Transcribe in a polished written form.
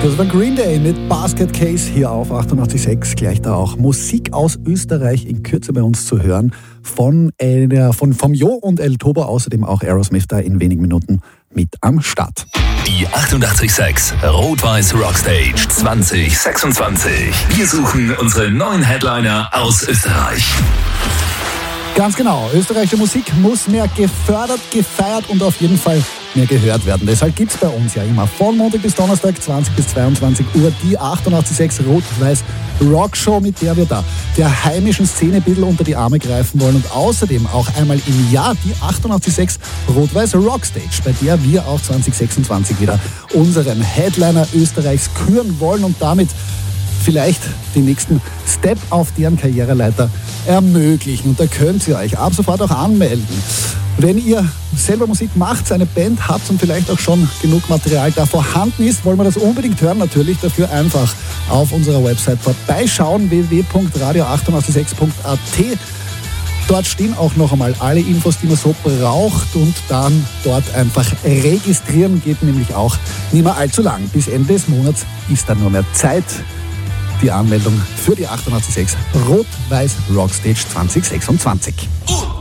Das war Green Day mit Basket Case hier auf 88.6. Gleich da auch Musik aus Österreich in Kürze bei uns zu hören. Vom Jo und El Tobo, außerdem auch Aerosmith da in wenigen Minuten mit am Start. Die 88.6 Rot-Weiß Rockstage 2026. Wir suchen unsere neuen Headliner aus Österreich. Ganz genau, österreichische Musik muss mehr gefördert, gefeiert und auf jeden Fall mehr gehört werden. Deshalb gibt es bei uns ja immer von Montag bis Donnerstag 20 bis 22 Uhr die 88.6 Rot-Weiß Rockshow, mit der wir da der heimischen Szene ein bisschen unter die Arme greifen wollen und außerdem auch einmal im Jahr die 88.6 Rot-Weiß Rockstage, bei der wir auch 2026 wieder unseren Headliner Österreichs küren wollen und damit vielleicht den nächsten Step auf deren Karriereleiter ermöglichen. Und da könnt ihr euch ab sofort auch anmelden. Wenn ihr selber Musik macht, eine Band habt und vielleicht auch schon genug Material da vorhanden ist, wollen wir das unbedingt hören. Natürlich dafür einfach auf unserer Website vorbeischauen, www.radio886.at. Dort stehen auch noch einmal alle Infos, die man so braucht, und dann dort einfach registrieren. Geht nämlich auch nicht mehr allzu lang. Bis Ende des Monats ist dann nur mehr Zeit. Die Anmeldung für die 88.6 Rot-Weiß Rockstage 2026.